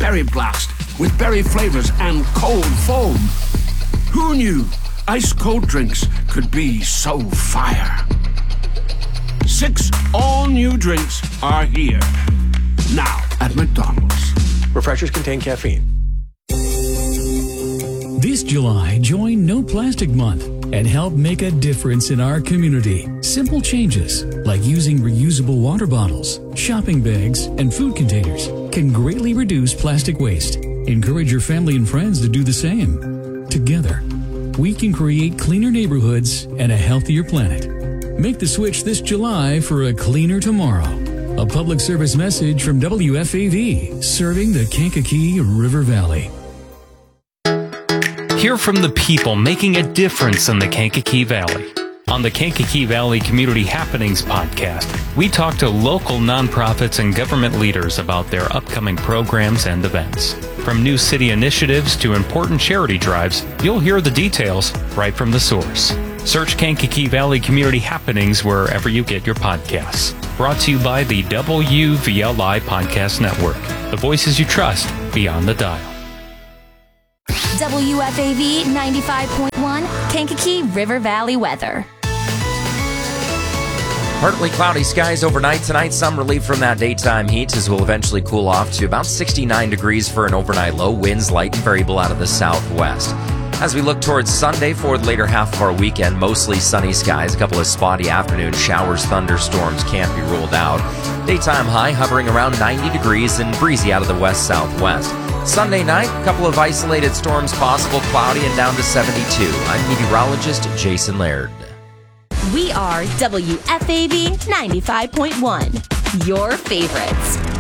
Berry Blast with berry flavors and cold foam. Who knew ice-cold drinks could be so fire? 6 all-new drinks are here. Now at McDonald's. Refreshers contain caffeine. This July, join No Plastic Month and help make a difference in our community. Simple changes like using reusable water bottles, shopping bags, and food containers can greatly reduce plastic waste. Encourage your family and friends to do the same. Together, we can create cleaner neighborhoods and a healthier planet. Make the switch this July for a cleaner tomorrow. A public service message from WFAV, serving the Kankakee River Valley. Hear from the people making a difference in the Kankakee Valley. On the Kankakee Valley Community Happenings podcast, we talk to local nonprofits and government leaders about their upcoming programs and events. From new city initiatives to important charity drives, you'll hear the details right from the source. Search Kankakee Valley Community Happenings wherever you get your podcasts. Brought to you by the WVLI Podcast Network. The voices you trust beyond the dial. WFAV 95.1 Kankakee River Valley weather. Partly cloudy skies overnight tonight. Some relief from that daytime heat as we'll eventually cool off to about 69 degrees for an overnight low. Winds light and variable out of the southwest. As we look towards Sunday for the later half of our weekend, mostly sunny skies. A couple of spotty afternoon showers, thunderstorms can't be ruled out. Daytime high hovering around 90 degrees and breezy out of the west-southwest. Sunday night, a couple of isolated storms possible, cloudy and down to 72. I'm meteorologist Jason Laird. We are WFAV 95.1, your favorites.